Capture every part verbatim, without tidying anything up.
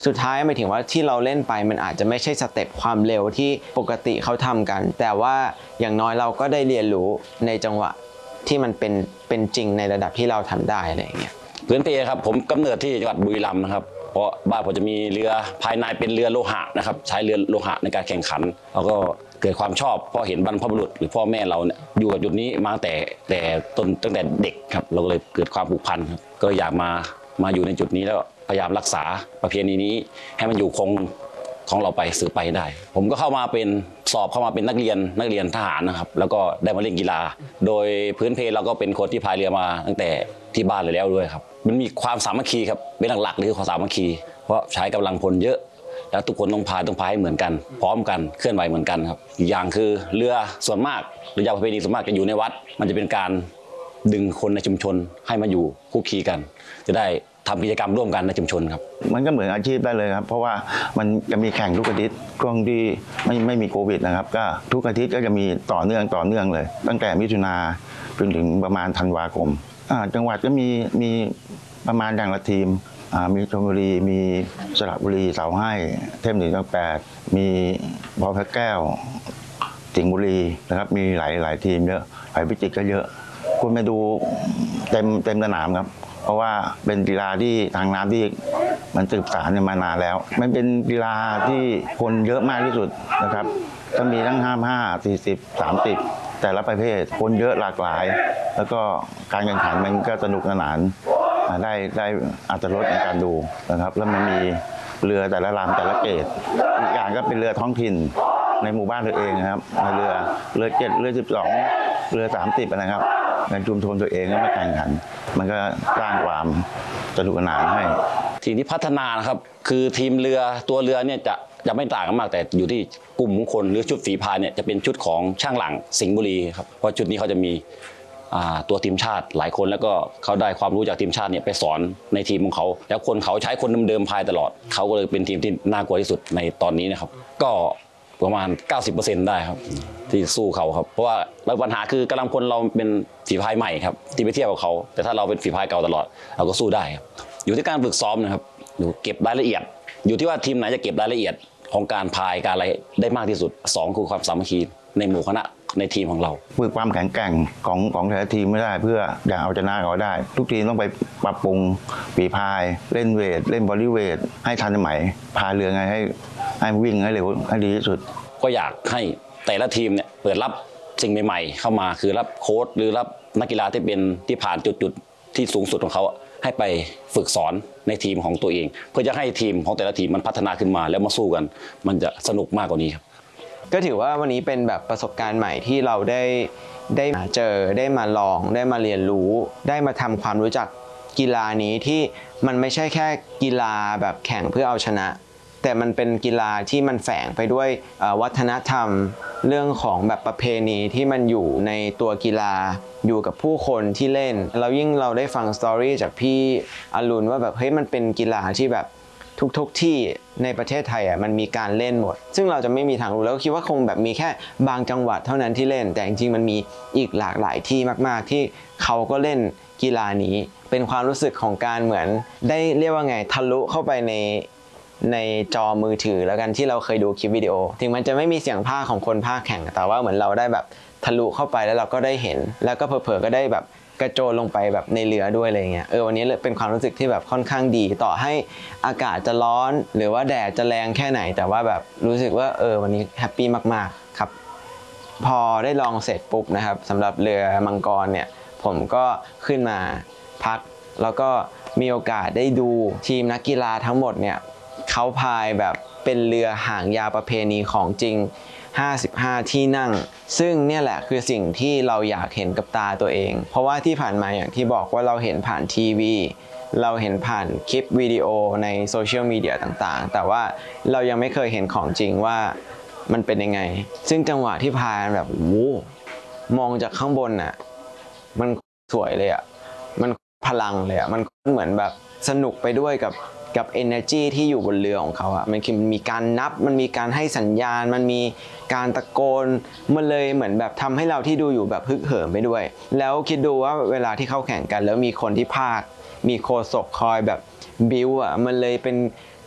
สุดท้ายหมายถึงว่าที่เราเล่นไปมันอาจจะไม่ใช่สเต็ปความเร็วที่ปกติเขาทำกันแต่ว่าอย่างน้อยเราก็ได้เรียนรู้ในจังหวะที่มันเป็นเป็นจริงในระดับที่เราทำได้อะไรอย่างเงี้ยพื้นเพครับผมกำเนิดที่จังหวัดบุรีรัมย์นะครับเพราะบ้านผมจะมีเรือภายในเป็นเรือโลหะนะครับใช้เรือโลหะในการแข่งขันแล้วก็เกิดความชอบเพราะเห็นบรรพบุรุษหรือพ่อแม่เราเนี่ยอยู่กับจุดนี้มาแต่แต่ต้นตั้งแต่เด็กครับเราก็เลยเกิดความผูกพันครับก็อยากมามาอยู่ในจุดนี้แล้วพยายามรักษาประเพณีนี้ให้มันอยู่คงของเราไปสืบไปได้ผมก็เข้ามาเป็นสอบเข้ามาเป็นนักเรียนนักเรียนทหารนะครับแล้วก็ได้มาเล่นกีฬาโดยพื้นเพเราก็เป็นคนที่พายเรือมาตั้งแต่ที่บ้านเลยแล้วด้วยครับมันมีความสามัคคีครับเป็นหลักๆเลยคือความสามัคคีเพราะใช้กำลังพลเยอะแล้วทุกคนต้องพายต้องพายให้เหมือนกันพร้อมกันเคลื่อนไหวเหมือนกันครับอีกอย่างคือเรือส่วนมากเรือยาวประเพณีส่วนมากจะอยู่ในวัดมันจะเป็นการดึงคนในชุมชนให้มาอยู่คุกคีกันจะได้ทำกิจกรรมร่วมกันในชุมชนครับมันก็เหมือนอาชีพได้เลยครับเพราะว่ามันจะมีแข่งทุกอาทิตย์ช่วงที่ไม่ไม่มีโควิดนะครับก็ทุกอาทิตย์ก็จะมีต่อเนื่องต่อเนื่องเลยตั้งแต่มิถุนาจนถึงประมาณธันวาคมจังหวัดก็มีมีประมาณอย่างละทีมมีชลบุรีมีสระบุรีเสาให้เทพหนึ่งแปดมีบอลพระแก้วสิงห์บุรีนะครับมีหลายหลายทีมเยอะหลายพิจิตรก็เยอะคุณไปดูเต็มเต็มสนามครับเพราะว่าเป็นกีฬาที่ทางน้ำที่มันสืบสานมานานแล้วมันเป็นกีฬาที่คนเยอะมากที่สุดนะครับก็มีทั้งห้าห้าสี่สิบสามสิบแต่ละประเภทคนเยอะหลากหลายแล้วก็การแข่งขันมันก็สนุกสนานได้ได้อรรถรสในการดูนะครับแล้วมันมีเรือแต่ละลำแต่ละเกตอีกอย่างก็เป็นเรือท้องถิ่นในหมู่บ้านตัวเองครับในเรือเรือเจ็ดเรือสิบสองเรือสามสิบนะครับในชุมชนตัวเองก็มาแข่งขันมันก็สร้างความสนุกสนานให้ทีมที่พัฒนานะครับคือทีมเรือตัวเรือเนี่ยจะจะไม่ต่างกันมากแต่อยู่ที่กลุ่มของคนหรือชุดฝีพายเนี่ยจะเป็นชุดของช่างหลังสิงห์บุรีครับเพราะชุดนี้เขาจะมีตัวทีมชาติหลายคนแล้วก็เขาได้ความรู้จากทีมชาติเนี่ยไปสอนในทีมของเขาแล้วคนเขาใช้คนเดิมๆพายตลอดเขาก็เลยเป็นทีมที่น่ากลัวที่สุดในตอนนี้นะครับก็ประมาณ เก้าสิบเปอร์เซ็นต์ ได้ครับที่สู้เขาครับเพราะว่าปัญหาคือกำลังพลเราเป็นฝีพายใหม่ครับที่ไปเทียบกับเขาแต่ถ้าเราเป็นฝีพายเก่าตลอดเราก็สู้ได้ครับอยู่ที่การฝึกซ้อมนะครับอยู่เก็บรายละเอียดอยู่ที่ว่าทีมไหนจะเก็บรายละเอียดของการพายการอะไรได้มากที่สุดสองคือความสามัคคีในหมู่คณะในทีมของเราฝึกความแข็งแกร่งของของแต่ละทีมไม่ได้เพื่ออยากเอาชนะเขาได้ทุกทีมต้องไปปรับปรุงฝีพายเล่นเวทเล่นบอดี้เวทให้ทันสมัยพายเรือไงให้ให้วิ่งให้เร็วให้ดีที่สุดก็อยากให้แต่ละทีมเนี่ยเปิดรับสิ่งใหม่ๆเข้ามาคือรับโค้ชหรือรับนักกีฬาที่เป็นที่ผ่านจุดๆที่สูงสุดของเขาให้ไปฝึกสอนในทีมของตัวเองเพื่อจะให้ทีมของแต่ละทีมมันพัฒนาขึ้นมาแล้วมาสู้กันมันจะสนุกมากกว่านี้ครับก็ถือว่าวันนี้เป็นแบบประสบการณ์ใหม่ที่เราได้ได้มาเจอได้มาลองได้มาเรียนรู้ได้มาทำความรู้จักกีฬานี้ที่มันไม่ใช่แค่กีฬาแบบแข่งเพื่อเอาชนะแต่มันเป็นกีฬาที่มันแฝงไปด้วยวัฒนธรรมเรื่องของแบบประเพณีที่มันอยู่ในตัวกีฬาอยู่กับผู้คนที่เล่นเรายิ่งเราได้ฟังสตอรี่จากพี่อรุณว่าแบบเฮ้ยมันเป็นกีฬาที่แบบทุกๆที่ในประเทศไทยอ่ะมันมีการเล่นหมดซึ่งเราจะไม่มีทางรู้แล้วคิดว่าคงแบบมีแค่บางจังหวัดเท่านั้นที่เล่นแต่จริงๆมันมีอีกหลากหลายที่มากๆที่เขาก็เล่นกีฬานี้เป็นความรู้สึกของการเหมือนได้เรียกว่าไงทะลุเข้าไปในในจอมือถือแล้วกันที่เราเคยดูคลิปวิดีโอถึงมันจะไม่มีเสียงพากย์ของคนพากย์แข่งแต่ว่าเหมือนเราได้แบบทะลุเข้าไปแล้วเราก็ได้เห็นแล้วก็เผลอๆก็ได้แบบกระโจนลงไปแบบในเรือด้วยอะไรเงี้ยเออวันนี้เป็นความรู้สึกที่แบบค่อนข้างดีต่อให้อากาศจะร้อนหรือว่าแดดจะแรงแค่ไหนแต่ว่าแบบรู้สึกว่าเออวันนี้แฮปปี้มากๆครับพอได้ลองเสร็จปุ๊บนะครับสำหรับเรือมังกรเนี่ยผมก็ขึ้นมาพักแล้วก็มีโอกาสได้ดูทีมนักกีฬาทั้งหมดเนี่ยเขาพายแบบเป็นเรือหางยาวประเพณีของจริงห้าสิบห้าที่นั่งซึ่งเนี่ยแหละคือสิ่งที่เราอยากเห็นกับตาตัวเองเพราะว่าที่ผ่านมาอย่างที่บอกว่าเราเห็นผ่านทีวีเราเห็นผ่านคลิปวิดีโอในโซเชียลมีเดียต่างๆแต่ว่าเรายังไม่เคยเห็นของจริงว่ามันเป็นยังไงซึ่งจังหวะที่พายแบบโอ้มองจากข้างบนน่ะมันสวยเลยอ่ะมันพลังเลยอ่ะมันเหมือนแบบสนุกไปด้วยกับกับ energy ที่อยู่บนเรือของเขาอ่ะมันคือมีการนับมันมีการให้สัญญาณมันมีการตะโกนมันเลยเหมือนแบบทำให้เราที่ดูอยู่แบบฮึกเหิมไปด้วยแล้วคิดดูว่าเวลาที่เขาแข่งกันแล้วมีคนที่พากย์มีโฆษกคอยแบบบิวอ่ะมันเลยเป็น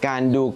การดู